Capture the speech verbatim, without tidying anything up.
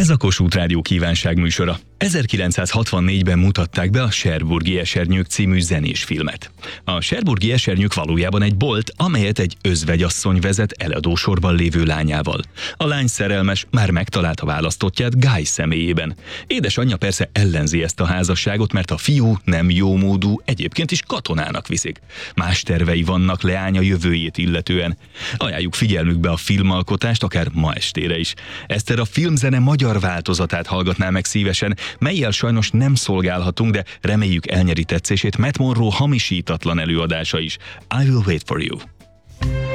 Ez a Kossuth Rádió kívánság műsora. ezerkilencszázhatvannégyben mutatták be a Cherbourg-i esernyők című zenés filmet. A Cherbourg-i esernyők valójában egy bolt, amelyet egy özvegyasszony vezet eladósorban lévő lányával. A lány szerelmes, már megtalálta választottját Guy személyében. Édesanyja persze ellenzi ezt a házasságot, mert a fiú nem jómódú, egyébként is katonának viszik. Más tervei vannak leánya jövőjét illetően. Ajánljuk figyelmükbe a filmalkotást, akár ma estére is. Eszter a filmzene magyar változatát hallgatná meg szívesen, mellyel sajnos nem szolgálhatunk, de reméljük elnyeri tetszését Matt Monro hamisítatlan előadása is. I Will Wait For You.